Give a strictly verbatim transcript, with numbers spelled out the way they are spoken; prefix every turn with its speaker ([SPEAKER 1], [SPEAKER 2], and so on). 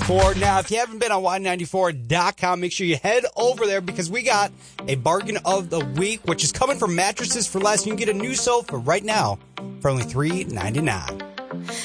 [SPEAKER 1] ninety-four. Now, if you haven't been on Y ninety-four dot com, make sure you head over there because we got a bargain of the week, which is coming from Mattresses for Less. You can get a new sofa right now for only three ninety-nine.